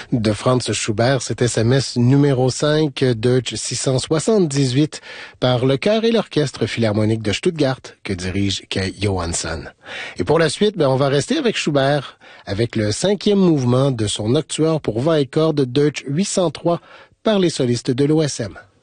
de Franz Schubert. C'était sa messe numéro 5, Deutsch 678, par le chœur et l'orchestre philharmonique de Stuttgart que dirige Kay Johansson. Et pour la suite, on va rester avec Schubert, avec le 5e mouvement de son nocturne pour vent et cordes Deutsch 803 par les solistes de l'OSM.